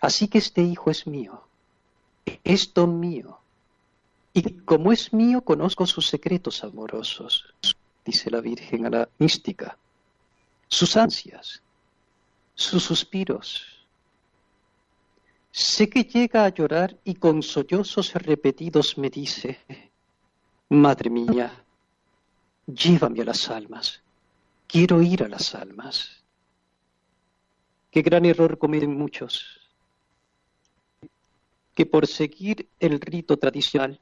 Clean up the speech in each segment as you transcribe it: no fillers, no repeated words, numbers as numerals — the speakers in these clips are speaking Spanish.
Así que este hijo es mío, es don mío, y como es mío conozco sus secretos amorosos, dice la Virgen a la mística, sus ansias, sus suspiros. Sé que llega a llorar y con sollozos repetidos me dice, Madre mía, llévame a las almas, quiero ir a las almas. Qué gran error cometen muchos, que por seguir el rito tradicional,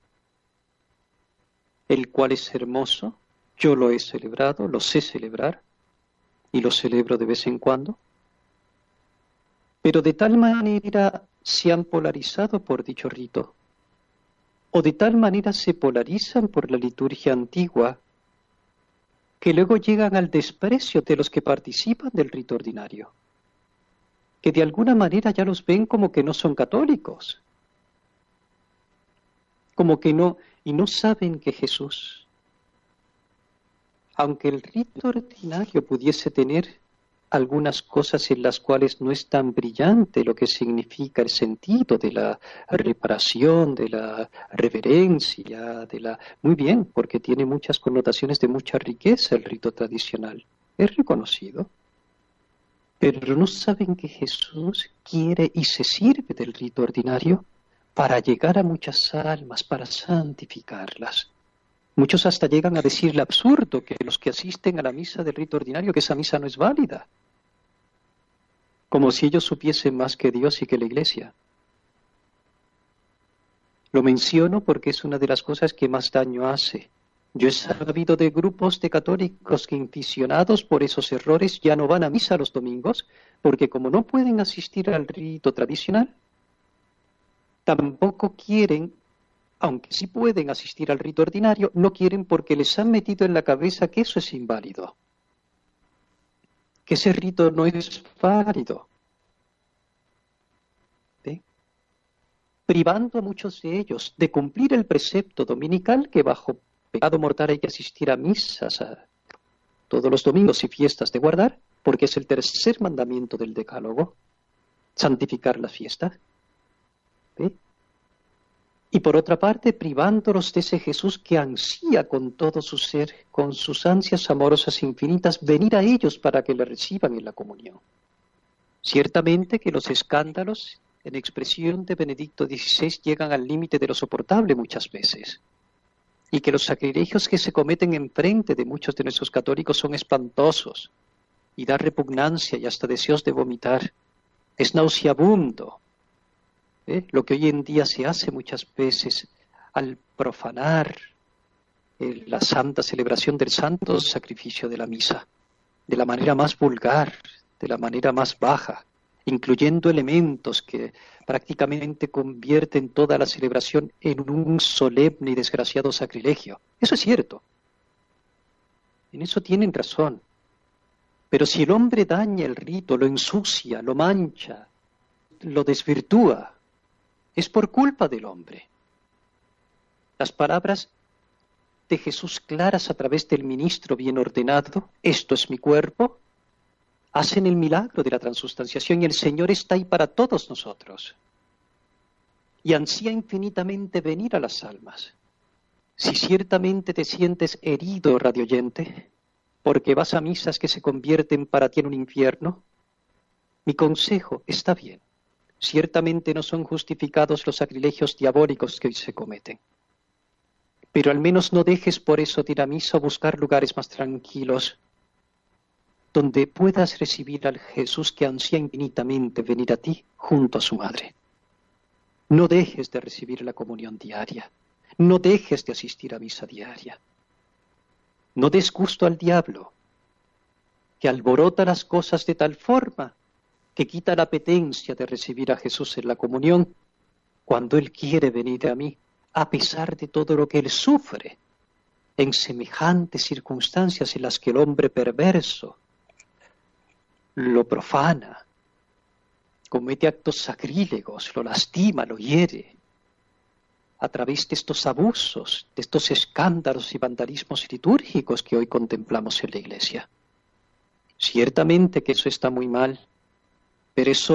el cual es hermoso, yo lo he celebrado, lo sé celebrar, y lo celebro de vez en cuando, pero de tal manera se han polarizado por dicho rito, o de tal manera se polarizan por la liturgia antigua, que luego llegan al desprecio de los que participan del rito ordinario, que de alguna manera ya los ven como que no son católicos, como que no, y no saben que Jesús, aunque el rito ordinario pudiese tener algunas cosas en las cuales no es tan brillante lo que significa el sentido de la reparación, de la reverencia, Muy bien, porque tiene muchas connotaciones de mucha riqueza el rito tradicional. Es reconocido. Pero no saben que Jesús quiere y se sirve del rito ordinario para llegar a muchas almas, para santificarlas. Muchos hasta llegan a decir el absurdo que los que asisten a la misa del rito ordinario, que esa misa no es válida. Como si ellos supiesen más que Dios y que la Iglesia. Lo menciono porque es una de las cosas que más daño hace. Yo he sabido de grupos de católicos que, inficionados por esos errores, ya no van a misa los domingos, porque como no pueden asistir al rito tradicional, tampoco quieren, aunque sí pueden asistir al rito ordinario, no quieren porque les han metido en la cabeza que eso es inválido, que ese rito no es válido, ¿sí? Privando a muchos de ellos de cumplir el precepto dominical que bajo pecado mortal hay que asistir a misas todos los domingos y fiestas de guardar, porque es el tercer mandamiento del decálogo, santificar las fiestas, ¿sí? Y por otra parte, privándolos de ese Jesús que ansía con todo su ser, con sus ansias amorosas infinitas, venir a ellos para que le reciban en la comunión. Ciertamente que los escándalos, en expresión de Benedicto XVI, llegan al límite de lo soportable muchas veces, y que los sacrilegios que se cometen enfrente de muchos de nuestros católicos son espantosos, y da repugnancia y hasta deseos de vomitar. Es nauseabundo. Lo que hoy en día se hace muchas veces al profanar la santa celebración del santo sacrificio de la misa, de la manera más vulgar, de la manera más baja, incluyendo elementos que prácticamente convierten toda la celebración en un solemne y desgraciado sacrilegio. Eso es cierto. En eso tienen razón. Pero si el hombre daña el rito, lo ensucia, lo mancha, lo desvirtúa, es por culpa del hombre. Las palabras de Jesús claras a través del ministro bien ordenado, esto es mi cuerpo, hacen el milagro de la transustanciación y el Señor está ahí para todos nosotros. Y ansía infinitamente venir a las almas. Si ciertamente te sientes herido, radioyente, porque vas a misas que se convierten para ti en un infierno, mi consejo está bien. Ciertamente no son justificados los sacrilegios diabólicos que hoy se cometen. Pero al menos no dejes por eso de ir a misa o buscar lugares más tranquilos, donde puedas recibir al Jesús que ansía infinitamente venir a ti junto a su madre. No dejes de recibir la comunión diaria. No dejes de asistir a misa diaria. No des gusto al diablo, que alborota las cosas de tal forma que quita la apetencia de recibir a Jesús en la comunión cuando Él quiere venir a mí, a pesar de todo lo que Él sufre, en semejantes circunstancias en las que el hombre perverso lo profana, comete actos sacrílegos, lo lastima, lo hiere, a través de estos abusos, de estos escándalos y vandalismos litúrgicos que hoy contemplamos en la Iglesia. Ciertamente que eso está muy mal, pero eso